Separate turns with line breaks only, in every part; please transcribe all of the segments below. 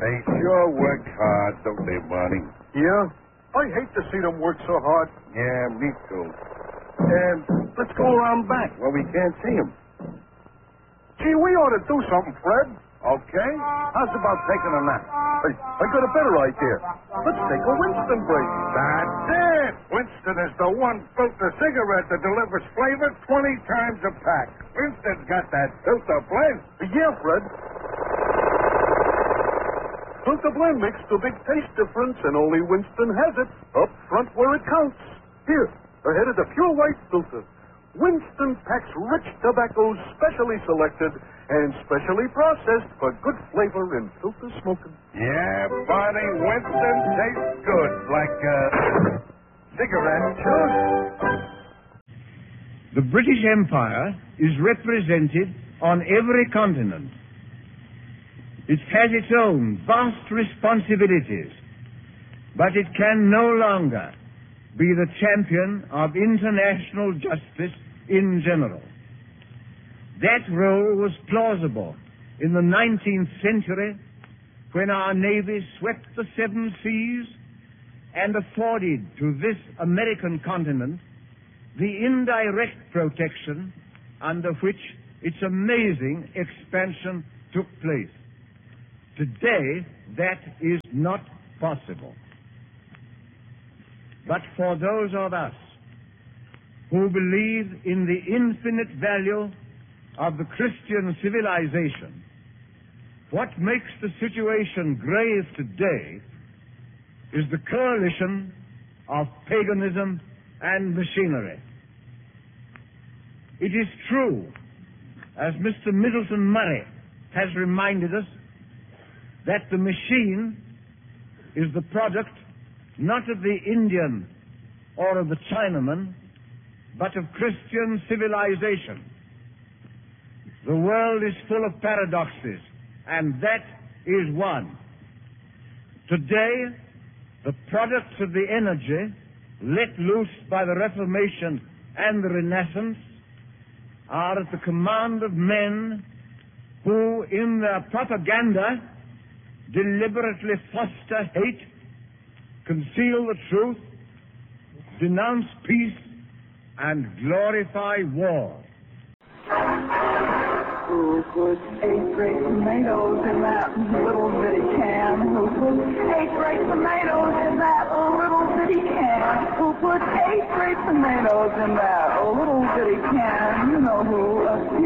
They sure work hard, don't they, Barney?
Yeah? I hate to see them work so hard.
Yeah, me too.
Let's go around back.
Well, we can't see them.
Gee, we ought to do something, Fred.
Okay. How's about taking a nap?
Hey, I got a better idea. Let's take a Winston break.
That's it. Winston is the one filter cigarette that delivers flavor 20 times a pack. Winston's got that filter blend.
Yeah, Fred. Filter blend makes the big taste difference, and only Winston has it. Up front where it counts. Here, ahead of the pure white filter. Winston packs rich tobaccos specially selected and specially processed for good flavor in filter smoking.
Yeah, Barney, Winston tastes good, like cigarette juice.
The British Empire is represented on every continent. It has its own vast responsibilities, but it can no longer be the champion of international justice in general. That role was plausible in the 19th century when our navy swept the seven seas and afforded to this American continent the indirect protection under which its amazing expansion took place. Today, that is not possible. But for those of us who believe in the infinite value of the Christian civilization, what makes the situation grave today is the coalition of paganism and machinery. It is true, as Mr. Middleton Murray has reminded us, that the machine is the product not of the Indian or of the Chinaman, but of Christian civilization. The world is full of paradoxes, and that is one. Today, the products of the energy let loose by the Reformation and the Renaissance are at the command of men who, in their propaganda, deliberately foster hate, conceal the truth, denounce peace, and glorify war.
Who put 8 great tomatoes in that little bitty can? Who put 8 great tomatoes in that little bitty can? Who put 8 great tomatoes in that little bitty can? You know who,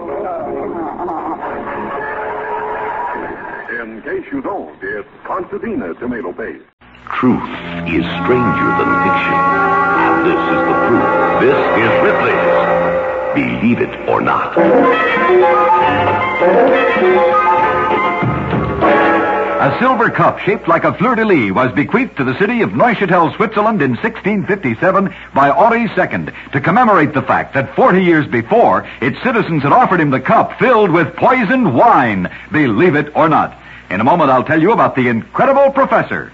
In case you don't, it's Concertina tomato paste.
Truth is stranger than fiction. And this is the proof. This is Ripley's Believe It or Not.
A silver cup shaped like a fleur-de-lis was bequeathed to the city of Neuchâtel, Switzerland in 1657 by Henri II to commemorate the fact that 40 years before, its citizens had offered him the cup filled with poisoned wine. Believe it or not. In a moment, I'll tell you about the incredible professor.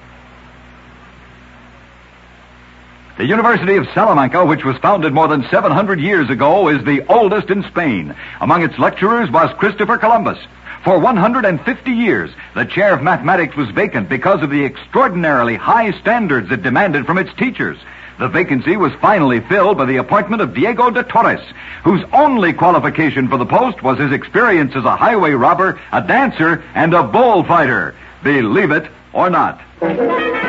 The University of Salamanca, which was founded more than 700 years ago, is the oldest in Spain. Among its lecturers was Christopher Columbus. For 150 years, the chair of mathematics was vacant because of the extraordinarily high standards it demanded from its teachers. The vacancy was finally filled by the appointment of Diego de Torres, whose only qualification for the post was his experience as a highway robber, a dancer, and a bullfighter. Believe it or not.